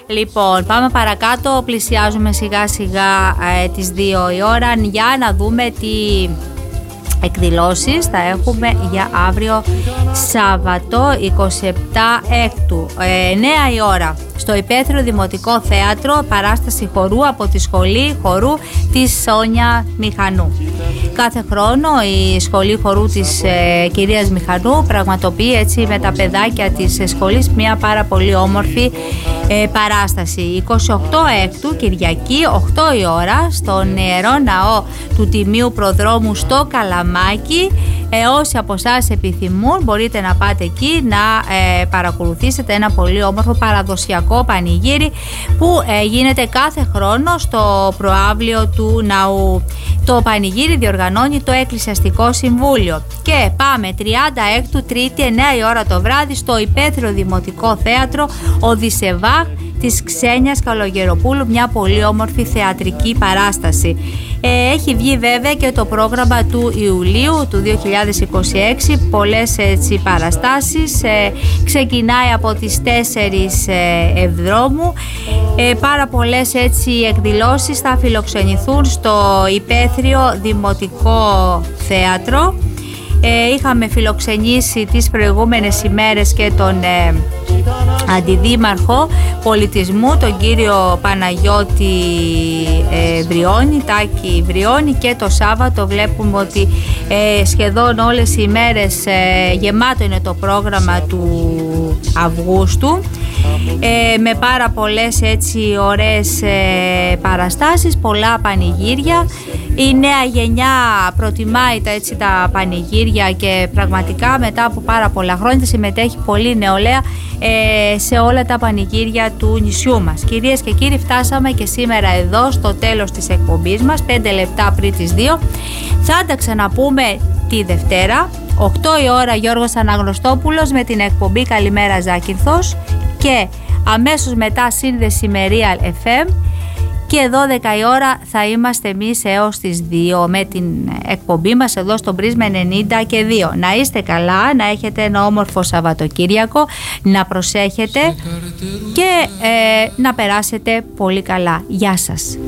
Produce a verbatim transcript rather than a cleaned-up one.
Λοιπόν, πάμε παρακάτω, πλησιάζουμε σιγά σιγά ε, τις δύο η ώρα για να δούμε τι εκδηλώσεις θα έχουμε για αύριο Σάββατο εικοστή εβδόμη έκτου, ε, εννιά η ώρα, στο Υπαίθριο Δημοτικό Θέατρο, παράσταση χορού από τη Σχολή Χορού της Σόνια Μηχανού. Κάθε χρόνο η Σχολή Χορού της ε, κυρίας Μηχανού πραγματοποιεί έτσι με τα παιδάκια της σχολής μια πάρα πολύ όμορφη ε, παράσταση. εικοστή ογδόη έκτου, Κυριακή, οκτώ η ώρα, στον Ιερό Ναό του Τιμίου Προδρόμου στο Καλαμάκι. Ε, όσοι από εσάς επιθυμούν μπορείτε να πάτε εκεί να ε, παρακολουθήσετε ένα πολύ όμορφο παραδοσιακό πανηγύρι που ε, γίνεται κάθε χρόνο στο προαύλιο του ναού. Το πανηγύρι διοργανώνει το Εκκλησιαστικό Συμβούλιο. Και πάμε τριάντα έκτου, Τρίτη, εννιά η ώρα το βράδυ, στο Υπαίθριο Δημοτικό Θέατρο Οδυσσεβάχ της Ξένιας Καλογεροπούλου, μια πολύ όμορφη θεατρική παράσταση. Ε, έχει βγει βέβαια και το πρόγραμμα του Ιουλίου του δύο χιλιάδες είκοσι έξι, πολλές έτσι παραστάσεις, ε, ξεκινάει από τις τέσσερις ε, Εβδρόμου, ε, πάρα πολλές έτσι εκδηλώσεις θα φιλοξενηθούν στο Υπαίθριο Δημοτικό Θέατρο. Ε, είχαμε φιλοξενήσει τις προηγούμενες ημέρες και τον ε, Αντιδήμαρχο Πολιτισμού, τον κύριο Παναγιώτη ε, Βριώνη, Τάκη Βριώνη, και το Σάββατο βλέπουμε ότι ε, σχεδόν όλες οι ημέρες ε, γεμάτο είναι το πρόγραμμα του Αυγούστου, ε, με πάρα πολλές έτσι ωραίες ε, παραστάσεις, πολλά πανηγύρια. Η νέα γενιά προτιμάει τα, έτσι, τα πανηγύρια και πραγματικά μετά από πάρα πολλά χρόνια συμμετέχει πολύ νεολαία ε, σε όλα τα πανηγύρια του νησιού μας. Κυρίες και κύριοι, φτάσαμε και σήμερα εδώ στο τέλος της εκπομπής μας, πέντε λεπτά πριν τις δύο. Θα τα ξαναπούμε τη Δευτέρα, οκτώ η ώρα, Γιώργος Αναγνωστόπουλος με την εκπομπή Καλημέρα Ζάκυνθος, και αμέσως μετά σύνδεση με Real εφ εμ, και δώδεκα η ώρα θα είμαστε εμείς έως τις δύο με την εκπομπή μας εδώ στο Πρίσμα ενενήντα και δύο. Να είστε καλά, να έχετε ένα όμορφο Σαββατοκύριακο, να προσέχετε και ε, να περάσετε πολύ καλά. Γεια σας.